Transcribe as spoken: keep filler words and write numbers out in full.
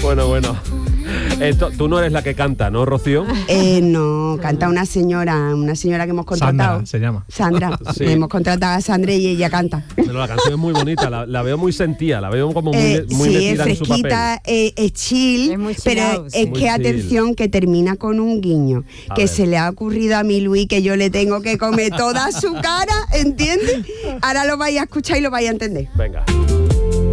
Bueno, bueno. Esto, tú no eres la que canta, ¿no, Rocío? Eh, no, canta una señora, una señora que hemos contratado. Sandra se llama. Sandra, Sí. hemos contratado a Sandra y ella canta. Pero la canción es muy bonita, la, la veo muy sentida, la veo como muy, Eh, muy sí, es metida en su papel. fresquita, eh, es chill, Es muy chill pero out, es Muy que chill. atención que termina con un guiño, A que ver. se le ha ocurrido a mi Luis que yo le tengo que comer toda su cara, ¿entiendes? Ahora lo vais a escuchar y lo vais a entender. Venga.